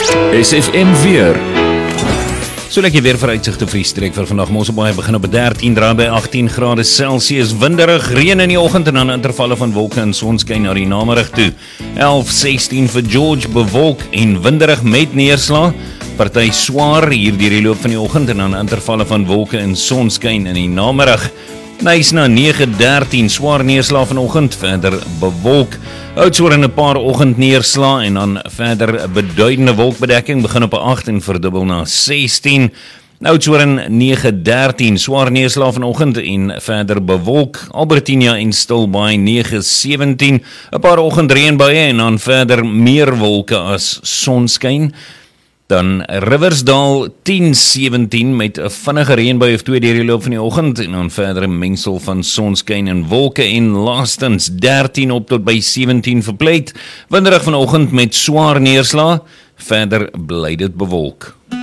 SFM weer. So lekker weer vooruitsigte vir die streek vir vandag. Ons begin op 13 draai by 18 grade Celsius, winderig, reën in die oggend en dan intervalle van wolke en sonskyn na die namiddag toe. 11:16 vir George, bewolk en winderig met neerslag. Party swaar hier deur die loop van die oggend en dan intervalle van wolke en sonskyn in die namiddag. Nice na 9:13, swaar neerslag vanoggend, verder bewolk. Oudtshoorn 'n paar oggend neerslag en dan verder beduidende wolkbedekking, begin op 'n 8 en verdubbel na 16. Oudtshoorn 9:13, swaar neerslag vanoggend en verder bewolk. Albertina en Stilbaai 9:17, 'n paar oggend reënbuie en dan verder meer wolke as sonskyn. Dan Riversdal 10:17 met 'n vinnige reënbui of 2 deur die loop van die oggend en dan verder 'n mengsel van sonskyn en wolke en laastens 13 op tot by 17 vir Pleit. Winderig vanoggend met swaar neerslag, verder bly dit bewolk.